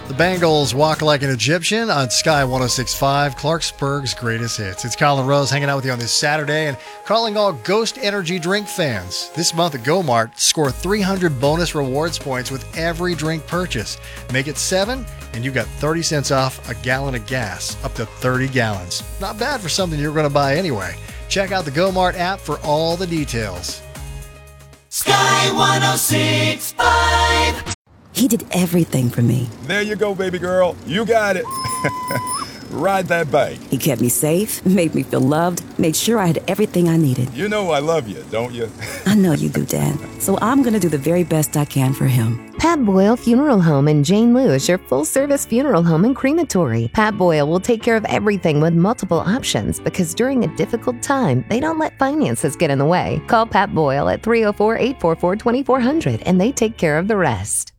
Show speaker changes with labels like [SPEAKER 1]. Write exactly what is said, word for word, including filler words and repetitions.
[SPEAKER 1] The Bangles Walk Like an Egyptian on Sky one oh six point five, Clarksburg's greatest hits. It's Colin Rose hanging out with you on this Saturday and calling all Ghost Energy drink fans. This month at GoMart, score three hundred bonus rewards points with every drink purchase. Make it seven, and you got thirty cents off a gallon of gas, up to thirty gallons. Not bad for something you're going to buy anyway. Check out the GoMart app for all the details.
[SPEAKER 2] Sky one oh six point five.
[SPEAKER 3] He did everything for me.
[SPEAKER 4] There you go, baby girl. You got it. Ride that bike.
[SPEAKER 3] He kept me safe, made me feel loved, made sure I had everything I needed.
[SPEAKER 4] You know I love you, don't you?
[SPEAKER 3] I know you do, Dad. So I'm going to do the very best I can for him.
[SPEAKER 5] Pat Boyle Funeral Home in Jane Lou is your full-service funeral home and crematory. Pat Boyle will take care of everything with multiple options because during a difficult time, they don't let finances get in the way. Call Pat Boyle at three oh four, eight four four, two four zero zero and they take care of the rest.